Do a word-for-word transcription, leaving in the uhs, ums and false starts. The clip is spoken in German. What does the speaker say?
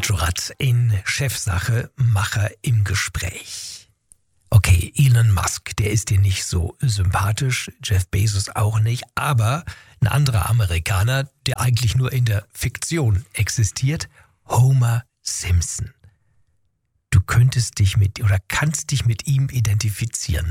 Schorat in Chefsache, Macher im Gespräch. Okay, Elon Musk, der ist dir nicht so sympathisch, Jeff Bezos auch nicht, aber ein anderer Amerikaner, der eigentlich nur in der Fiktion existiert, Homer Simpson. Du könntest dich mit oder kannst dich mit ihm identifizieren.